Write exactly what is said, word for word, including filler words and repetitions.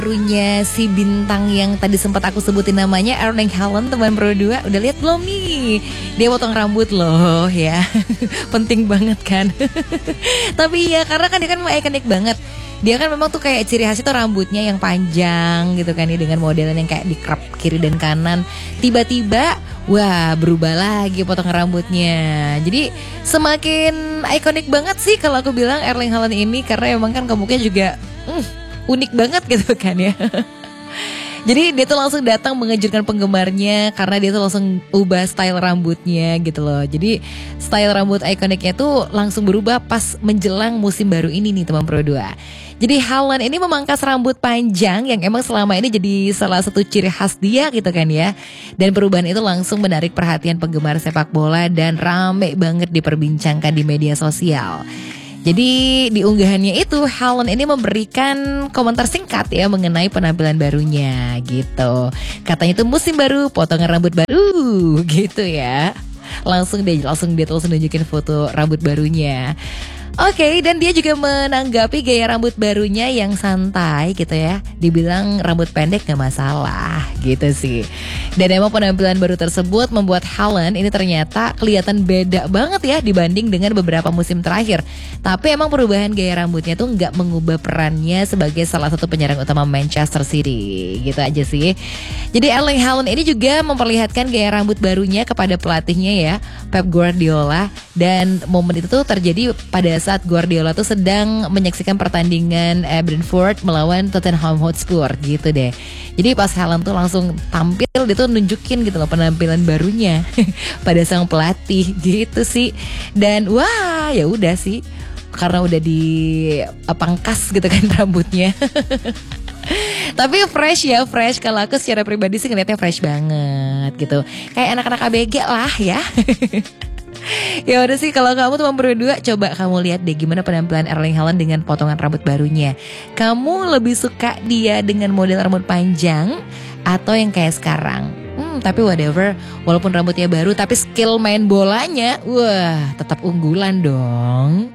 barunya si bintang yang tadi sempat aku sebutin namanya, Erling Haaland, teman Pro dua. Udah lihat belum nih? Dia potong rambut loh ya. Penting banget kan. Tapi ya karena kan dia kan ikonik banget. Dia kan memang tuh kayak ciri khas itu rambutnya yang panjang gitu kan ya, dengan modelan yang kayak di crop kiri dan kanan. Tiba-tiba wah berubah lagi potongan rambutnya. Jadi semakin ikonik banget sih kalau aku bilang Erling Haaland ini, karena emang kan komuknya juga mm, unik banget gitu kan ya. Jadi dia tuh langsung datang mengejutkan penggemarnya karena dia tuh langsung ubah style rambutnya gitu loh. Jadi style rambut ikoniknya tuh langsung berubah pas menjelang musim baru ini nih teman Pro dua. Jadi Haaland ini memangkas rambut panjang yang emang selama ini jadi salah satu ciri khas dia gitu kan ya. Dan perubahan itu langsung menarik perhatian penggemar sepak bola dan rame banget diperbincangkan di media sosial. Jadi di unggahannya itu Haaland ini memberikan komentar singkat ya mengenai penampilan barunya gitu. Katanya itu musim baru, potongan rambut baru gitu ya. Langsung deh, langsung dia langsung nunjukin foto rambut barunya. Oke, okay, dan dia juga menanggapi gaya rambut barunya yang santai gitu ya. Dibilang rambut pendek gak masalah gitu sih. Dan emang penampilan baru tersebut membuat Haaland ini ternyata kelihatan beda banget ya dibanding dengan beberapa musim terakhir. Tapi emang perubahan gaya rambutnya tuh gak mengubah perannya sebagai salah satu penyerang utama Manchester City. Gitu aja sih. Jadi Erling Haaland ini juga memperlihatkan gaya rambut barunya kepada pelatihnya ya, Pep Guardiola. Dan momen itu tuh terjadi pada saat Guardiola tuh sedang menyaksikan pertandingan eh, Brentford melawan Tottenham Hotspur gitu deh. Jadi pas Haaland tuh langsung tampil, dia tuh nunjukin gitu loh penampilan barunya pada sang pelatih gitu sih. Dan wah ya udah sih, karena udah dipangkas gitu kan rambutnya. Tapi fresh ya, fresh. Kalau aku secara pribadi sih ngeliatnya fresh banget gitu. Kayak anak-anak A B G lah ya. Ya udah sih, kalau kamu teman berdua, coba kamu lihat deh gimana penampilan Erling Haaland dengan potongan rambut barunya. Kamu lebih suka dia dengan model rambut panjang atau yang kayak sekarang? Hmm, tapi whatever, walaupun rambutnya baru tapi skill main bolanya, wah tetap unggulan dong.